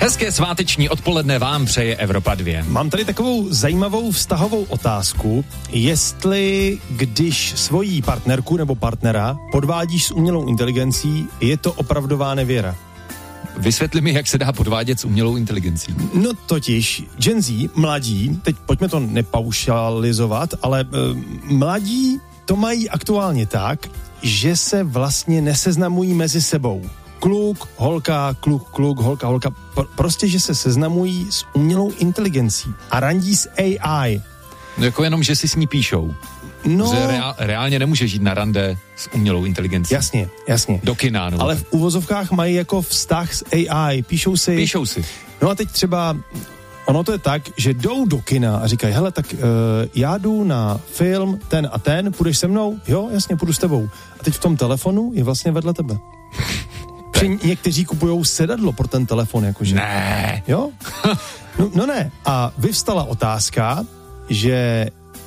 Hezké sváteční odpoledne vám přeje Evropa 2. Mám tady takovou zajímavou vztahovou otázku, jestli když svoji partnerku nebo partnera podvádíš s umělou inteligencí, je to opravdová nevěra. Vysvětli mi, jak se dá podvádět s umělou inteligencí. No totiž, Gen Z, mladí, teď pojďme to nepaušalizovat, ale mladí to mají aktuálně tak, že se vlastně neseznamují mezi sebou. Kluk, holka, kluk, holka. Prostě, že se seznamují s umělou inteligencí a randí s AI. No jako jenom, že si s ní píšou. No, reálně nemůžeš jít na rande s umělou inteligencí. Jasně. Do kina, no. Ale v uvozovkách mají jako vztah s AI, píšou si. No a teď třeba, ono to je tak, že jdou do kina a říkají, hele, tak já jdu na film ten a ten, půjdeš se mnou? Jo, jasně, půjdu s tebou. A teď v tom telefonu je vlastně vedle tebe. Někteří kupujou sedadlo pro ten telefon, jakože. Ne. Jo? No ne. A vyvstala otázka, že